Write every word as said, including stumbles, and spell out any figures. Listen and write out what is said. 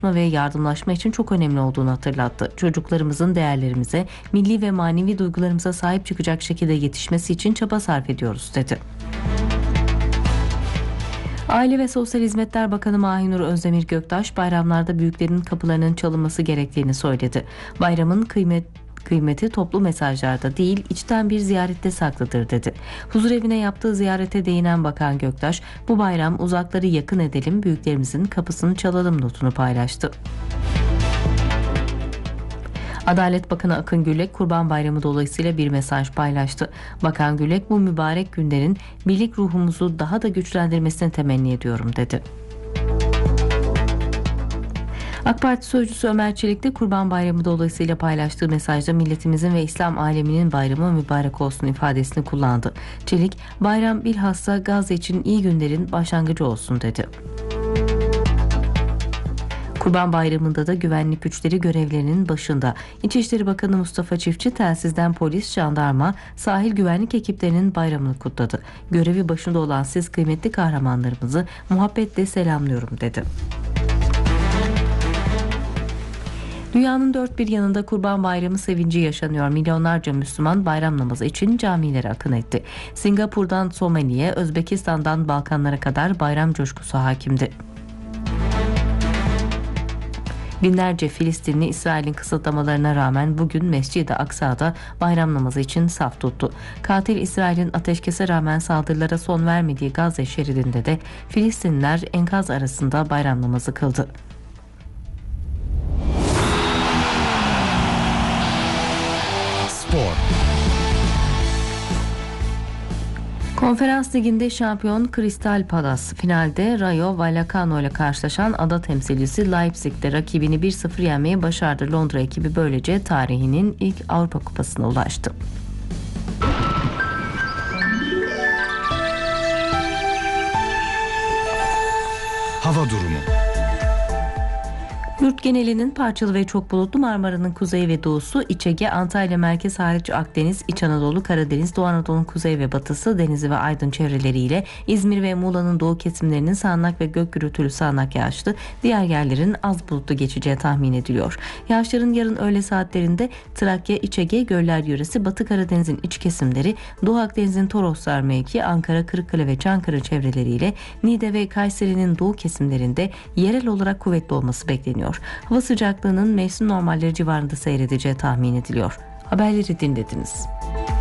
ve yardımlaşma için çok önemli olduğunu hatırlattı. Çocuklarımızın değerlerimize, milli ve manevi duygularımıza sahip çıkacak şekilde yetişmesi için çaba sarf ediyoruz dedi. Aile ve Sosyal Hizmetler Bakanı Mahinur Özdemir Göktaş, bayramlarda büyüklerin kapılarının çalınması gerektiğini söyledi. Bayramın kıymet Kıymeti toplu mesajlarda değil, içten bir ziyarette saklıdır dedi. Huzurevine yaptığı ziyarete değinen Bakan Göktaş, bu bayram uzakları yakın edelim, büyüklerimizin kapısını çalalım notunu paylaştı. Adalet Bakanı Akın Gürlek, Kurban Bayramı dolayısıyla bir mesaj paylaştı. Bakan Gürlek, bu mübarek günlerin birlik ruhumuzu daha da güçlendirmesini temenni ediyorum dedi. AK Parti Sözcüsü Ömer Çelik de Kurban Bayramı dolayısıyla paylaştığı mesajda milletimizin ve İslam aleminin bayramı mübarek olsun ifadesini kullandı. Çelik, bayram bilhassa Gazze için iyi günlerin başlangıcı olsun dedi. Kurban Bayramı'nda da güvenlik güçleri görevlerinin başında. İçişleri Bakanı Mustafa Çiftçi telsizden polis, jandarma, sahil güvenlik ekiplerinin bayramını kutladı. Görevi başında olan siz kıymetli kahramanlarımızı muhabbetle selamlıyorum dedi. Dünyanın dört bir yanında Kurban Bayramı sevinci yaşanıyor. Milyonlarca Müslüman bayram namazı için camilere akın etti. Singapur'dan Somali'ye, Özbekistan'dan Balkanlara kadar bayram coşkusu hakimdi. Binlerce Filistinli İsrail'in kısıtlamalarına rağmen bugün Mescid-i Aksa'da bayram namazı için saf tuttu. Katil İsrail'in ateşkese rağmen saldırılara son vermediği Gazze şeridinde de Filistinliler enkaz arasında bayram namazı kıldı. Spor. Konferans Ligi'nde şampiyon Crystal Palace finalde Rayo Vallecano ile karşılaşan ada temsilcisi Leipzig'te rakibini bir sıfır yenmeyi başardı. Londra ekibi böylece tarihinin ilk Avrupa Kupası'na ulaştı. Hava durumu. Yurt genelinin parçalı ve çok bulutlu, Marmara'nın kuzeyi ve doğusu, İç Ege, Antalya merkez hariç Akdeniz, İç Anadolu, Karadeniz, Doğu Anadolu'nun kuzey ve batısı, Denizli ve Aydın çevreleriyle İzmir ve Muğla'nın doğu kesimlerinin sağanak ve gök gürültülü sağanak yağışlı, diğer yerlerin az bulutlu geçeceği tahmin ediliyor. Yağışların yarın öğle saatlerinde Trakya, İç Ege, Göller yöresi, Batı Karadeniz'in iç kesimleri, Doğu Akdeniz'in Toroslar mevki, Ankara, Kırıkkale ve Çankırı çevreleriyle Niğde ve Kayseri'nin doğu kesimlerinde yerel olarak kuvvetli olması bekleniyor. Hava sıcaklığının mevsim normalleri civarında seyredeceği tahmin ediliyor. Haberleri dinlediniz.